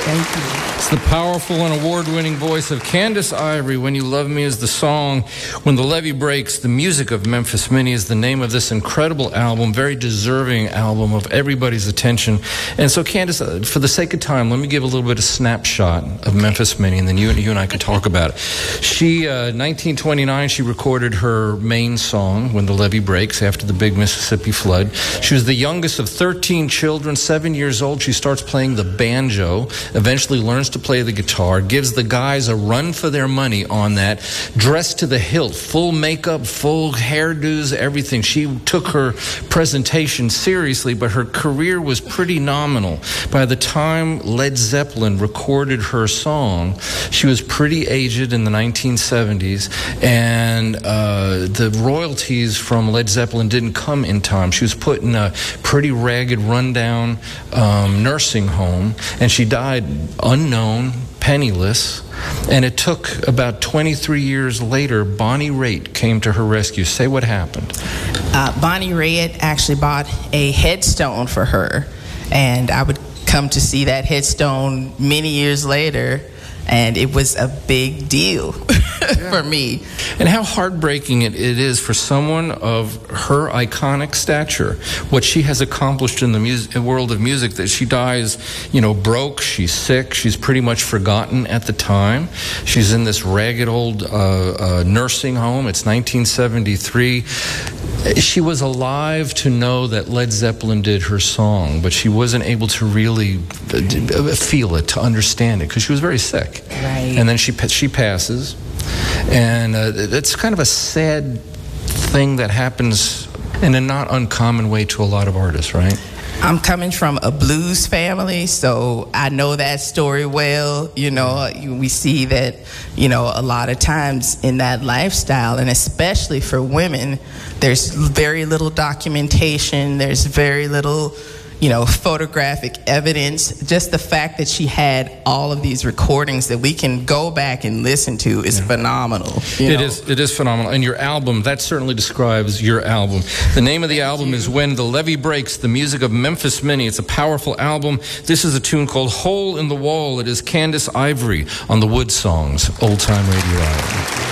Thank you. It's the powerful and award-winning voice of Candace Ivory. When You Love Me is the song. When the Levee Breaks, the music of Memphis Minnie is the name of this incredible album, very deserving album of everybody's attention. And so, Candace, for the sake of time, let me give a little bit of snapshot of Memphis Minnie, and then you and I can talk about it. She, 1929, she recorded her main song, When the Levee Breaks, after the big Mississippi flood. She was the youngest of 13 children, 7 years old. She starts playing the banjo, eventually learns to play the guitar, gives the guys a run for their money on that, dressed to the hilt, full makeup, full hairdos, everything. She took her presentation seriously, but her career was pretty nominal. By the time Led Zeppelin recorded her song, she was pretty aged in the 1970s, and the royalties from Led Zeppelin didn't come in time. She was put in a pretty ragged, rundown nursing home, and she died unknown, penniless, and it took about 23 years later, Bonnie Raitt came to her rescue. Say what happened. Bonnie Raitt actually bought a headstone for her, and I would come to see that headstone many years later, and it was a big deal for me. And how heartbreaking it is for someone of her iconic stature, what she has accomplished in the world of music, that she dies, broke, she's sick, she's pretty much forgotten at the time. She's in this ragged old nursing home. It's 1973. She was alive to know that Led Zeppelin did her song, but she wasn't able to really feel it, to understand it, because she was very sick. Right. And then she passes, and it's kind of a sad thing that happens in a not uncommon way to a lot of artists, right? I'm coming from a blues family, so I know that story well. We see that, a lot of times in that lifestyle, and especially for women, there's very little documentation, there's very little, photographic evidence. Just the fact that she had all of these recordings that we can go back and listen to is phenomenal. It is phenomenal. And your album, that certainly describes your album. The name of the album is When the Levee Breaks, the music of Memphis Minnie. It's a powerful album. This is a tune called Hole in the Wall. It is Candace Ivory on the Wood Songs Old Time Radio Hour.